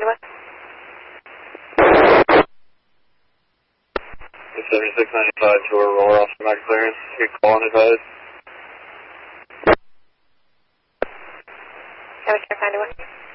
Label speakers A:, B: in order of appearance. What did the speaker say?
A: West.
B: 7695 to Aurora, Officer Mac clearance. Your call and advise.
A: 7695 West.